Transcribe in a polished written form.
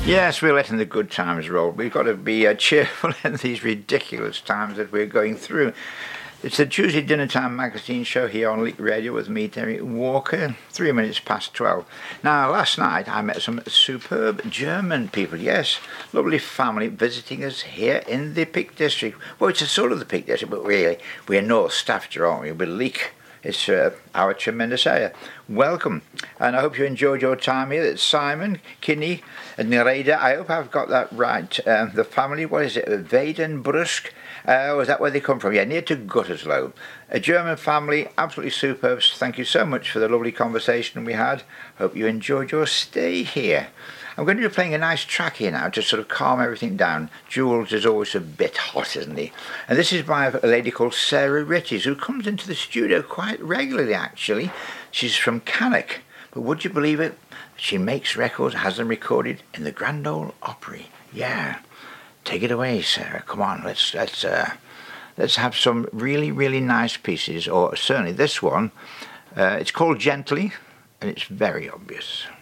Yes, we're letting the good times roll. We've got to be cheerful in these ridiculous times that we're going through. It's the Tuesday Dinner Time magazine show here on Leek Radio with me, Derek Walker, 3 minutes past 12. Now, last night I met some superb German people. Yes, lovely family visiting us here in the Peak District. Well, it's a sort of the Peak District, but really, we're North Staffordshire, aren't we? We're Leek. It's our tremendous area. Welcome, and I hope you enjoyed your time here. It's Simon, Kinney, and Nereda. I hope I've got that right. The family, what is it, Weidenbrusk? Is that where they come from? Yeah, near to Guttersloh. A German family, absolutely superb. Thank you so much for the lovely conversation we had. Hope you enjoyed your stay here. I'm going to be playing a nice track here now to sort of calm everything down. Jules is always a bit hot, isn't he? And this is by a lady called Sarah Ritties, who comes into the studio quite regularly, actually. She's from Cannock, but would you believe it? She makes records, has them recorded in the Grand Ole Opry. Yeah. Take it away, Sarah. Come on, let's have some really, really nice pieces, or certainly this one. It's called Gently, and it's very obvious.